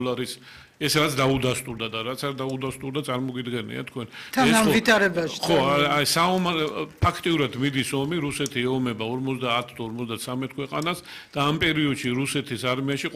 დოლარის ეს რაც დაუდასტურდა და რაც არ დაუდასტურდა წარმოგიდგენია თქვენ თან ვითარებაში ხო აი ფაქტიურად მიდის ომი რუსეთი ეომება 50 თუ 53 ქვეყანას და ამ პერიოდში რუსეთის არმიაში